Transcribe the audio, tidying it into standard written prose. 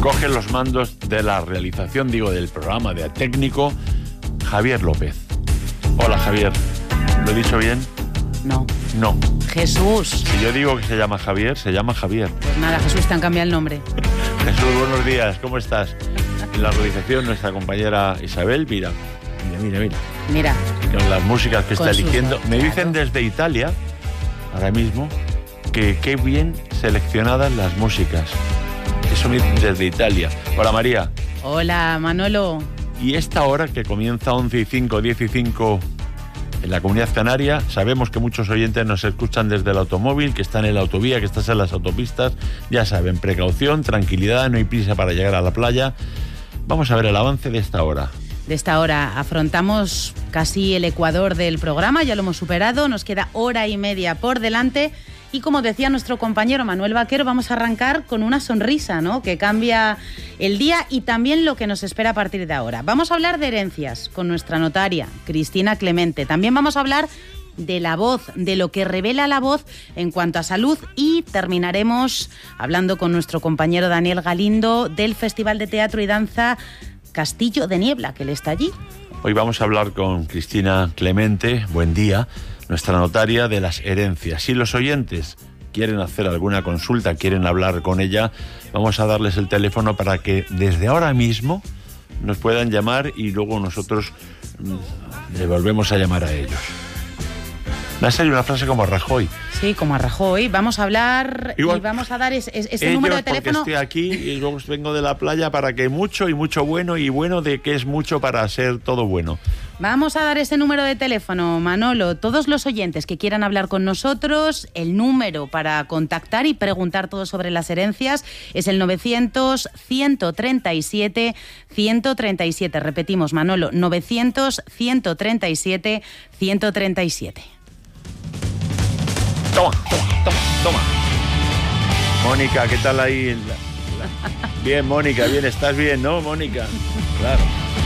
coge los mandos de la realización, del programa de técnico, Javier López. Hola, Javier. ¿Lo he dicho bien? No. No. Jesús. Si yo digo que se llama Javier, se llama Javier. Pues nada, Jesús, te han cambiado el nombre. Jesús, buenos días, ¿cómo estás? En la realización, nuestra compañera Isabel, mira. Mira. Con las músicas que está eligiendo. Me dicen claro. desde Italia, ahora mismo, que qué bien seleccionadas las músicas. Eso me dicen desde Italia. Hola, María. Hola, Manolo. Y esta hora que comienza 11:05, 10:05 en la Comunidad Canaria, sabemos que muchos oyentes nos escuchan desde el automóvil, que están en la autovía, que estás en las autopistas. Ya saben, precaución, tranquilidad, no hay prisa para llegar a la playa. Vamos a ver el avance de esta hora. De esta hora afrontamos casi el ecuador del programa, ya lo hemos superado, nos queda hora y media por delante y como decía nuestro compañero Manuel Vaquero, vamos a arrancar con una sonrisa, ¿no?, que cambia el día y también lo que nos espera a partir de ahora. Vamos a hablar de herencias con nuestra notaria, Cristina Clemente. También vamos a hablar de la voz, de lo que revela la voz en cuanto a salud y terminaremos hablando con nuestro compañero Daniel Galindo del Festival de Teatro y Danza Castillo de Niebla, que él está allí. Hoy vamos a hablar con Cristina Clemente, buen día, nuestra notaria de las herencias. Si los oyentes quieren hacer alguna consulta, quieren hablar con ella, vamos a darles el teléfono para que desde ahora mismo nos puedan llamar y luego nosotros le volvemos a llamar a ellos. Me ha salido una frase como a Rajoy. Sí, como a Rajoy. Vamos a hablar igual, y vamos a dar ese ellos, número de teléfono. Porque estoy aquí y luego vengo de la playa para que mucho y mucho bueno y bueno de que es mucho para ser todo bueno. Vamos a dar ese número de teléfono, Manolo. Todos los oyentes que quieran hablar con nosotros, el número para contactar y preguntar todo sobre las herencias es el 900-137-137. Repetimos, Manolo, 900-137-137. Toma. Mónica, ¿qué tal ahí? Bien, Mónica, bien, estás bien, ¿no, Mónica? Claro.